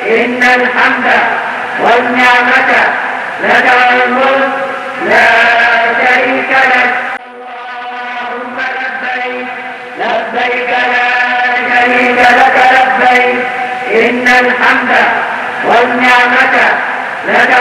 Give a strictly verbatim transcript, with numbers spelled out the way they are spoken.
إن الحمد والنعمة لك الملك لا شريك لك. اللهم لبيك لبيك لا شريك لك لبيك إن الحمد والنعمة لك